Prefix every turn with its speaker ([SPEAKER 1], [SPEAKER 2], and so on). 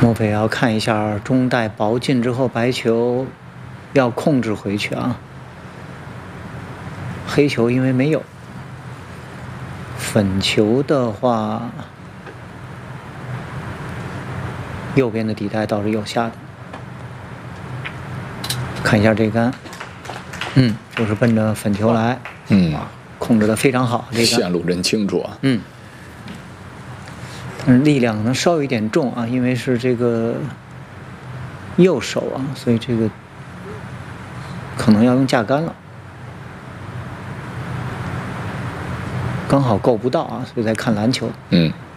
[SPEAKER 1] 莫非要看一下中带薄进之后白球要控制回去啊？黑球因为没有，粉球的话，右边的底带倒是有下的。看一下这杆，就是奔着粉球来，控制的非常好，这个
[SPEAKER 2] 线路真清楚啊，
[SPEAKER 1] 但是力量呢稍有一点重啊，因为是这个右手啊，所以这个可能要用架杆了，刚好够不到啊，所以在看篮球。